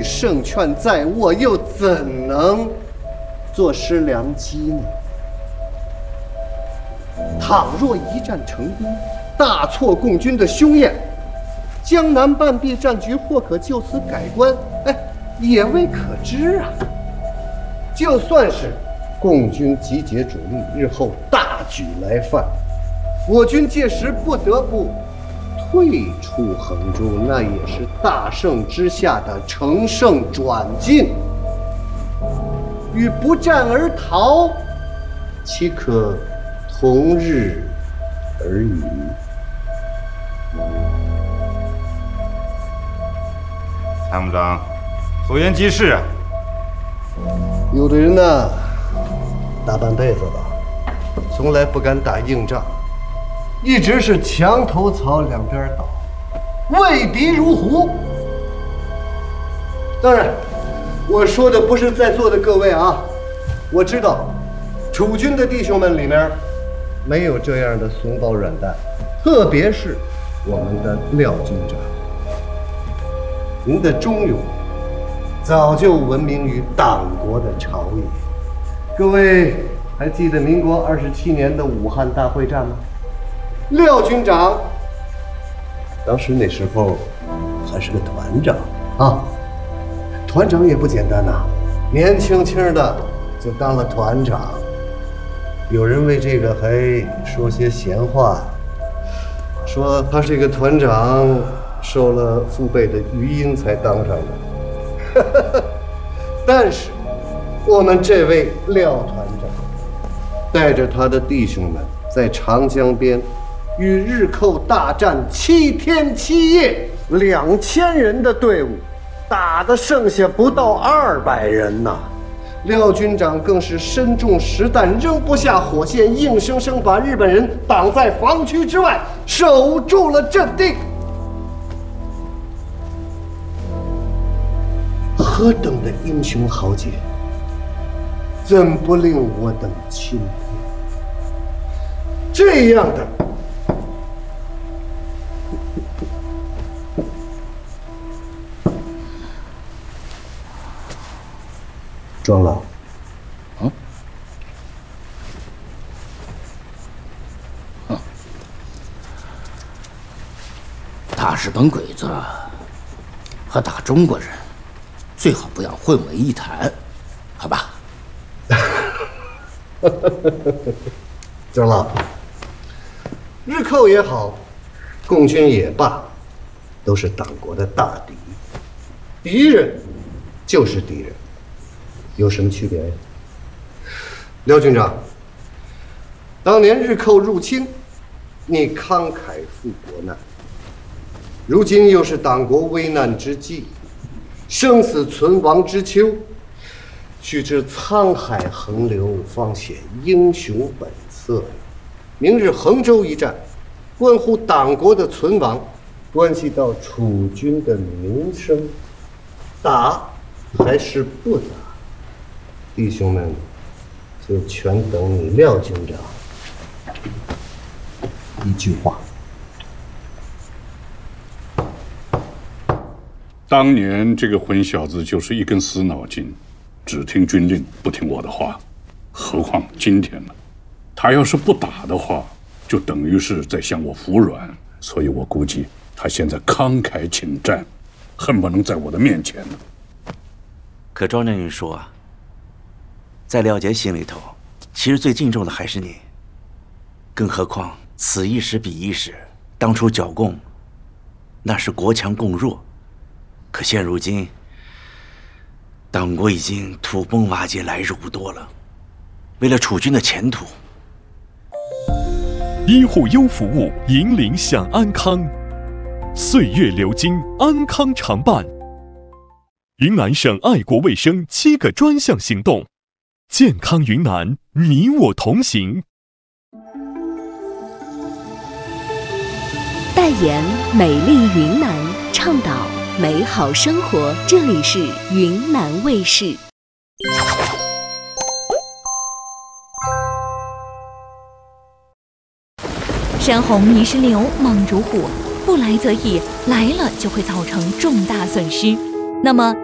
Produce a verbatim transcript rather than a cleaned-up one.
胜券在握，又怎能坐失良机呢？倘若一战成功，大挫共军的凶焰，江南半壁战局或可就此改观，哎，也未可知啊。就算是共军集结主力，日后大举来犯，我军届时不得不退出衡州，那也是大胜之下的乘胜转进，与不战而逃，岂可同日而语？ 参谋长，所言极是啊。 有的人呢，大半辈子了，从来不敢打硬仗，一直是墙头草两边倒，畏敌如虎。当然，我说的不是在座的各位啊，我知道，楚军的弟兄们里面没有这样的怂包软蛋，特别是我们的廖军长，您的忠勇早就闻名于党国的朝野。各位还记得民国二十七年的武汉大会战吗？廖军长当时那时候还是个团长啊，团长也不简单呐，年轻轻的就当了团长。有人为这个还说些闲话，说他这个团长受了父辈的余荫才当上的。但是我们这位廖团长带着他的弟兄们在长江边与日寇大战七天七夜，两千人的队伍打得剩下不到二百人呐。廖军长更是身中实弹，扔不下火线，硬生生把日本人挡在防区之外，守住了阵地。何等的英雄豪杰，怎不令我等钦佩？这样的庄老， 嗯，哼，打日本鬼子和打中国人，最好不要混为一谈，好吧？ 庄老，日寇也好，共军也罢，都是党国的大敌，敌人就是敌人。有什么区别呀？廖军长，当年日寇入侵，你慷慨赴国难，如今又是党国危难之际，生死存亡之秋，须知沧海横流，方显英雄本色。明日衡州一战，关乎党国的存亡，关系到楚军的名声，打还是不打？弟兄们，就全等你廖军长一句话。 当年这个混小子就是一根死脑筋，只听军令不听我的话，何况今天呢？他要是不打的话，就等于是在向我服软，所以我估计他现在慷慨请战，恨不能在我的面前呢。 可庄将军说啊，在廖杰心里头，其实最敬重的还是你。更何况此一时彼一时，当初剿共，那是国强共弱，可现如今，党国已经土崩瓦解，来日无多了。为了楚军的前途， 医护优服务引领享安康，岁月流金，安康常伴。云南省爱国卫生七个专项行动，健康云南，你我同行。 代言美丽云南，倡导美好生活。这里是云南卫视。山洪泥石流猛如虎，不来则已，来了就会造成重大损失。那么